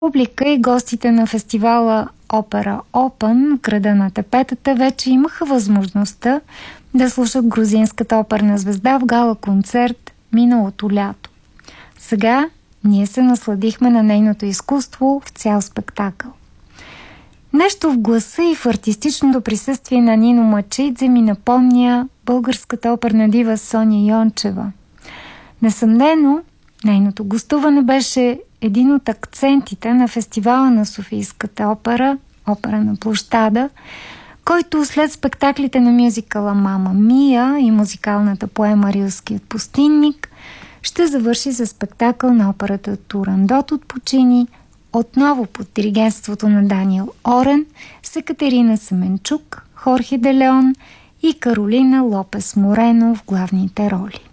Публика и гостите на фестивала Опера Опън, Града на тапетата, вече имаха възможността да слушат грузинската оперна звезда в гала-концерт миналото лято. Сега ние се насладихме на нейното изкуство в цял спектакъл. Нещо в гласа и в артистичното присъствие на Нино Мачидзе ми напомня българската оперна дива Соня Йончева. Несъмнено, нейното гостуване беше един от акцентите на фестивала на Софийската опера, Опера на площада, който след спектаклите на мюзикъла Мама Мия и музикалната поема Рилският пустинник ще завърши за спектакъл на операта Турандот от Пучини, отново под диригентството на Даниел Орен, с Екатерина Семенчук, Хорхе де Леон и Каролина Лопес Морено в главните роли.